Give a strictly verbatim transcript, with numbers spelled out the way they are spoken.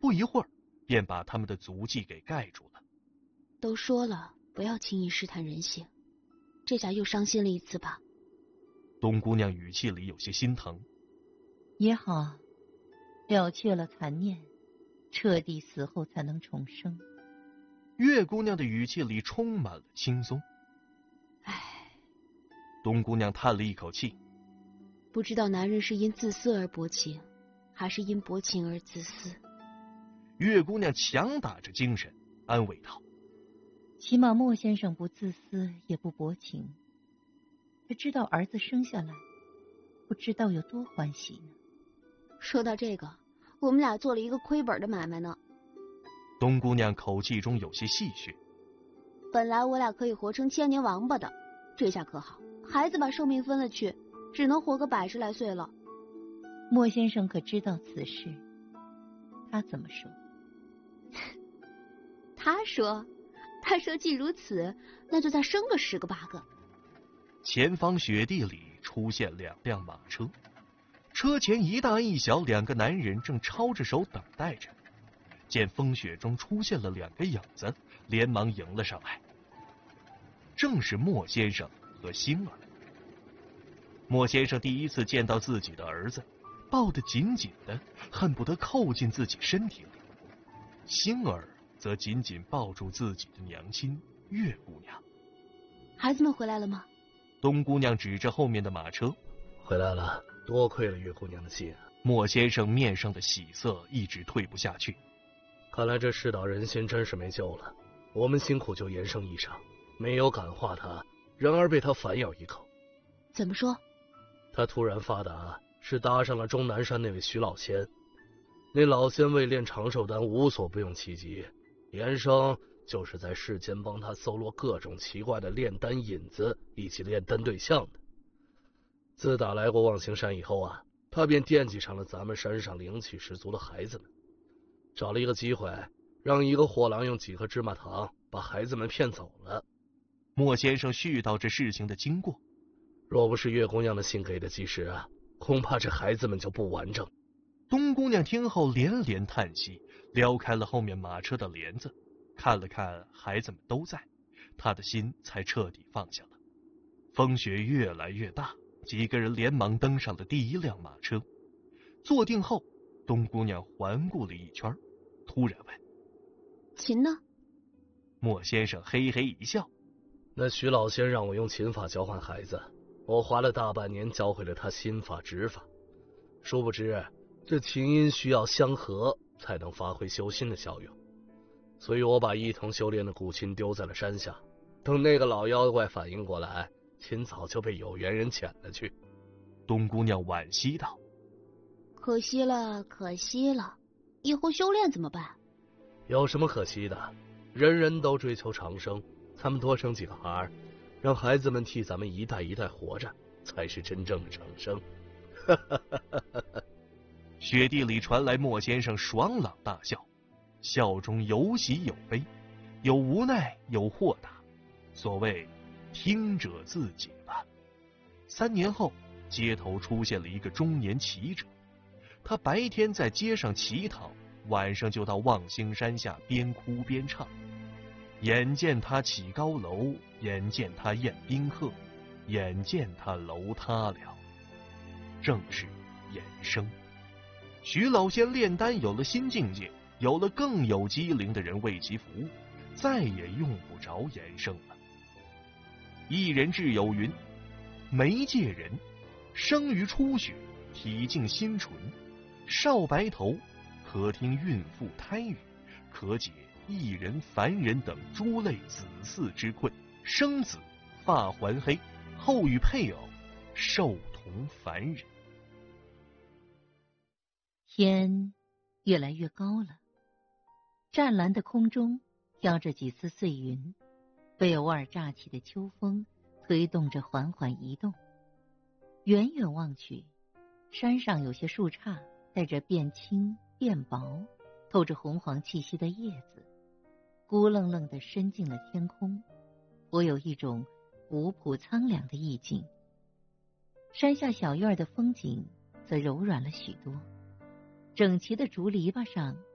不一会儿，便把他们的足迹给盖住了。 都说了，不要轻易试探人性，这下又伤心了一次吧？ 冬姑娘语气里有些心疼。 也好，了却了残念，彻底死后才能重生。 月姑娘的语气里充满了轻松。 唉， 冬姑娘叹了一口气， 不知道男人是因自私而薄情，还是因薄情而自私。 月姑娘强打着精神安慰道， 起码莫先生不自私也不薄情，他知道儿子生下来，不知道有多欢喜呢。 说到这个，我们俩做了一个亏本的买卖呢。 冬姑娘口气中有些戏谑。 本来我俩可以活成千年王八的，这下可好，孩子把寿命分了去，只能活个百十来岁了。 莫先生可知道此事？他怎么说？ 他说，他说既如此，那就再生个十个八个。 前方雪地里出现两辆马车，车前一大一小两个男人正抄着手等待着。见风雪中出现了两个影子，连忙迎了上来。正是莫先生和星儿。莫先生第一次见到自己的儿子，抱得紧紧的，恨不得扣进自己身体里。星儿则紧紧抱住自己的娘亲月姑娘。 孩子们回来了吗？ 冬姑娘指着后面的马车。 回来了，多亏了月姑娘的信。 莫先生面上的喜色一直退不下去。 看来这世道人心真是没救了，我们辛苦就言声一场，没有感化他，然而被他反咬一口。 怎么说？ 他突然发达，是搭上了终南山那位徐老仙。那老仙为炼长寿丹无所不用其极，言生就是在世间帮他搜罗各种奇怪的炼丹引子以及炼丹对象的。自打来过望星山以后啊，他便惦记上了咱们山上灵气十足的孩子们，找了一个机会，让一个货郎用几颗芝麻糖把孩子们骗走了。 莫先生絮叨这事情的经过。 若不是月姑娘的信给的及时啊，恐怕这孩子们就不完整。 冬姑娘听后连连叹息，撩开了后面马车的帘子，看了看孩子们都在，她的心才彻底放下了。风雪越来越大，几个人连忙登上了第一辆马车。坐定后，冬姑娘环顾了一圈，突然问： 琴呢？ 莫先生嘿嘿一笑： 那徐老仙让我用琴法交换孩子，我花了大半年教会了他心法指法，殊不知这琴音需要相合才能发挥修心的效用，所以我把一同修炼的古琴丢在了山下，等那个老妖怪反应过来，琴早就被有缘人捡了去。 冬姑娘惋惜道： 可惜了，可惜了，以后修炼怎么办？ 有什么可惜的？人人都追求长生，咱们多生几个孩儿，让孩子们替咱们一代一代活着，才是真正的长生。 雪地里传来莫先生爽朗大笑，笑中有喜有悲，有无奈有豁达，所谓听者自解吧。三年后，街头出现了一个中年奇者，他白天在街上乞讨，晚上就到望星山下边哭边唱。眼见他起高楼，眼见他宴宾客，眼见他楼塌了，正是延生。徐老仙炼丹有了新境界，有了更有机灵的人为其服务，再也用不着延生了。一人志有云：媒介人，生于初雪，体静心纯，少白头，可听孕妇胎语，可解一人凡人等诸类子嗣之困，生子发还黑，后与配偶寿同凡人。 天越来越高了，湛蓝的空中飘着几丝碎云，被偶尔乍起的秋风推动着缓缓移动。远远望去，山上有些树杈带着变青变薄透着红黄气息的叶子，孤愣愣地伸进了天空，我有一种古朴苍凉的意境。山下小院的风景则柔软了许多，整齐的竹篱笆上